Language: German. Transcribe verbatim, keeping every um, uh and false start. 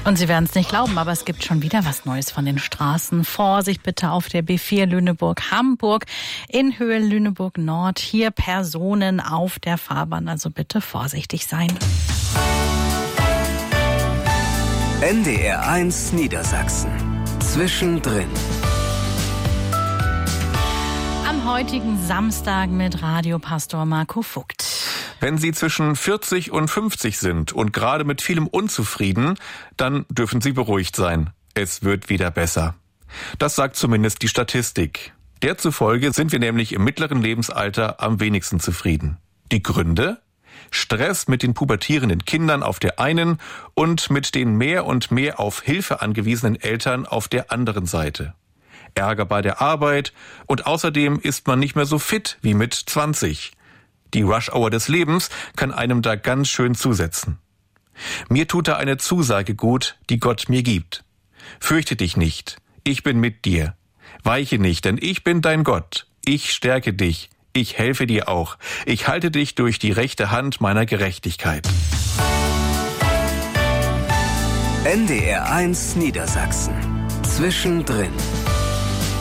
Und Sie werden es nicht glauben, aber es gibt schon wieder was Neues von den Straßen. Vorsicht bitte auf der B vier Lüneburg-Hamburg in Höhe Lüneburg-Nord. Hier Personen auf der Fahrbahn, also bitte vorsichtig sein. N D R eins Niedersachsen. Zwischendrin. Am heutigen Samstag mit Radiopastor Marco Vogt. Wenn Sie zwischen vierzig und fünfzig sind und gerade mit vielem unzufrieden, dann dürfen Sie beruhigt sein. Es wird wieder besser. Das sagt zumindest die Statistik. Der zufolge sind wir nämlich im mittleren Lebensalter am wenigsten zufrieden. Die Gründe? Stress mit den pubertierenden Kindern auf der einen und mit den mehr und mehr auf Hilfe angewiesenen Eltern auf der anderen Seite. Ärger bei der Arbeit und außerdem ist man nicht mehr so fit wie mit zwanzig. Die Rush-Hour des Lebens kann einem da ganz schön zusetzen. Mir tut da eine Zusage gut, die Gott mir gibt. Fürchte dich nicht, ich bin mit dir. Weiche nicht, denn ich bin dein Gott. Ich stärke dich, ich helfe dir auch. Ich halte dich durch die rechte Hand meiner Gerechtigkeit. N D R eins Niedersachsen. Zwischendrin.